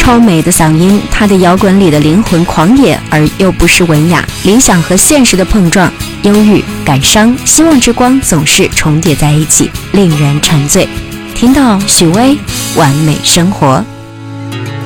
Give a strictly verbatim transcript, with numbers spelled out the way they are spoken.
超美的嗓音，他的摇滚里的灵魂狂野而又不失文雅，理想和现实的碰撞，忧郁、感伤、希望之光总是重叠在一起，令人沉醉。听到许巍完美生活。